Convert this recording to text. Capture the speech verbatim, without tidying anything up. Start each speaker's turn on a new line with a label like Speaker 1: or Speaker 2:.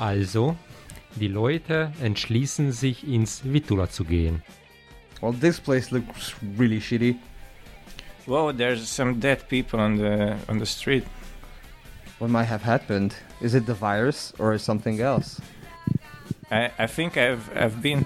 Speaker 1: Also, die Leute entschließen sich, ins Vitula zu gehen.
Speaker 2: Well, this place looks really shitty.
Speaker 3: Whoa, there's some dead people on the on the street.
Speaker 2: What might have happened? Is it the virus or something else?
Speaker 3: I, I think I've I've been